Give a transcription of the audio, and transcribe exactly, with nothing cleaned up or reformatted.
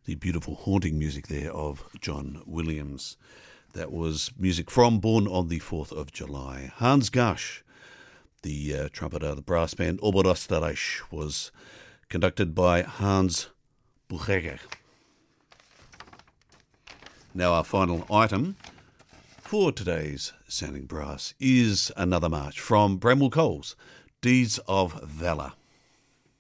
The beautiful haunting music there of John Williams. That was music from Born on the fourth of July. Hans Gasch, the uh, trumpeter, the brass band Oberösterreich, was conducted by Hans Bucherer. Now our final item for today's Sounding Brass is another march from Bramwell Coles, Deeds of Valour.